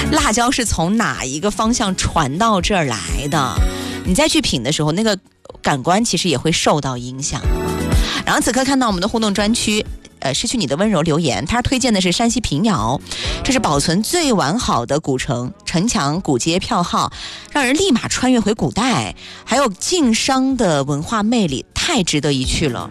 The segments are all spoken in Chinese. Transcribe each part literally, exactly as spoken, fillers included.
辣椒是从哪一个方向传到这儿来的？你再去品的时候，那个感官其实也会受到影响。然后此刻看到我们的互动专区，呃，失去你的温柔留言，他推荐的是山西平遥，这是保存最完好的古城，城墙、古街、票号，让人立马穿越回古代，还有晋商的文化魅力，太值得一去了。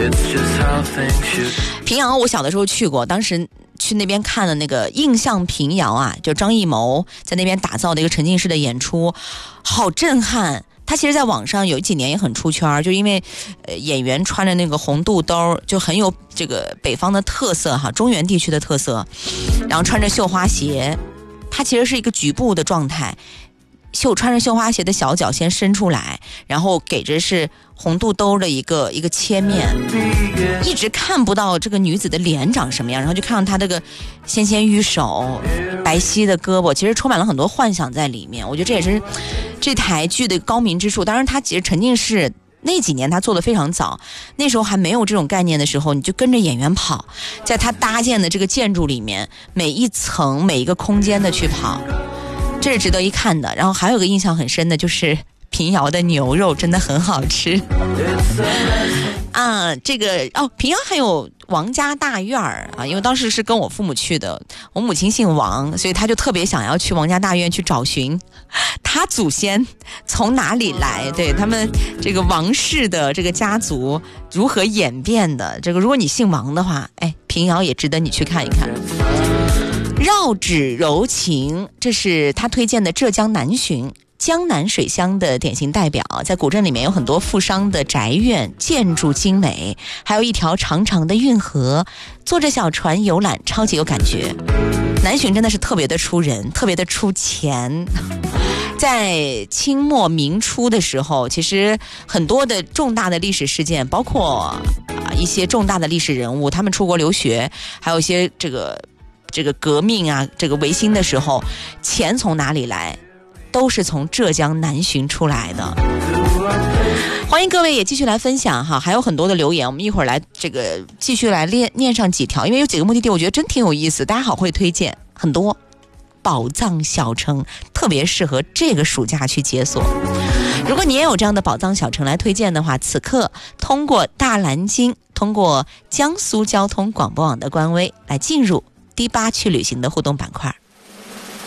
平遥我小的时候去过，当时去那边看了那个印象平遥啊，就张艺谋在那边打造的一个沉浸式的演出，好震撼。他其实在网上有几年也很出圈，就因为呃演员穿着那个红肚兜，就很有这个北方的特色哈，中原地区的特色，然后穿着绣花鞋，他其实是一个局部的状态，绣穿着绣花鞋的小脚先伸出来，然后给着是红肚兜的一个一个切面，一直看不到这个女子的脸长什么样，然后就看到她这个纤纤玉手、白皙的胳膊，其实充满了很多幻想在里面。我觉得这也是这台剧的高明之处。当然，它其实沉浸式那几年他做的非常早，那时候还没有这种概念的时候，你就跟着演员跑，在他搭建的这个建筑里面，每一层每一个空间的去跑，这是值得一看的。然后还有个印象很深的就是平遥的牛肉真的很好吃啊，这个哦，平遥还有王家大院儿啊，因为当时是跟我父母去的，我母亲姓王，所以他就特别想要去王家大院去找寻他祖先从哪里来，对他们这个王氏的这个家族如何演变的。这个如果你姓王的话，哎，平遥也值得你去看一看。绕指柔情，这是他推荐的浙江南浔。江南水乡的典型代表，在古镇里面有很多富商的宅院，建筑精美，还有一条长长的运河，坐着小船游览，超级有感觉。南浔真的是特别的出人，特别的出钱。在清末明初的时候，其实很多的重大的历史事件，包括一些重大的历史人物，他们出国留学，还有一些这个这个革命啊，这个维新的时候，钱从哪里来？都是从浙江南浔出来的。欢迎各位也继续来分享哈，还有很多的留言，我们一会儿来这个继续来念念上几条，因为有几个目的地我觉得真挺有意思，大家好会推荐，很多宝藏小城特别适合这个暑假去解锁。如果你也有这样的宝藏小城来推荐的话，此刻通过大蓝鲸，通过江苏交通广播网的官微来进入第八去旅行的互动板块。